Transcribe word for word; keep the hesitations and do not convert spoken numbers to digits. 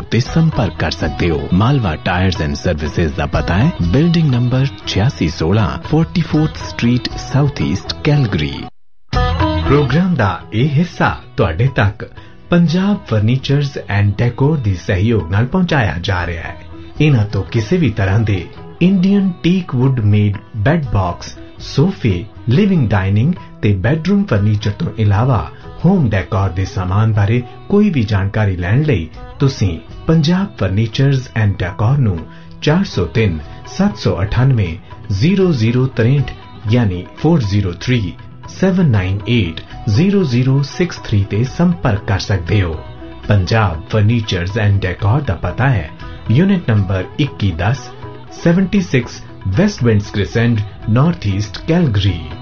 उत्ते संपर्क कर सकते हो। मालवा टायर्स एंड सर्विसेज दा पता है बिल्डिंग नंबर छियासी सोलह forty fourth street south east Calgary. Programme दा ए हिस्सा तुहाडे तक पंजाब फर्नीचर्स एंड डेकोर दी सहयोग नाल पहुंचाया जा रहा है। इन्हां तो किसी भी तरह दे Indian teak wood made bed box, सोफे, लिविंग डाइनिंग ते बेडरूम फर्नीचर तो इलावा होम डेकोर दे सामान बारे कोई भी जानकारी लैण लई तुसीं पंजाब फर्नीचर्स एंड डेकोर नू चार सौ तीन सत्त सौ अठानवे जीरो जीरो तिरसठ यानी four zero three seven nine eight zero zero six three ते संपर्क कर सकते हो। पंजाब फर्नीचर्स एंड डेकोर दा पता है यूनिट नंबर इक्की दस seventy six waste winds crescent north east Calgary.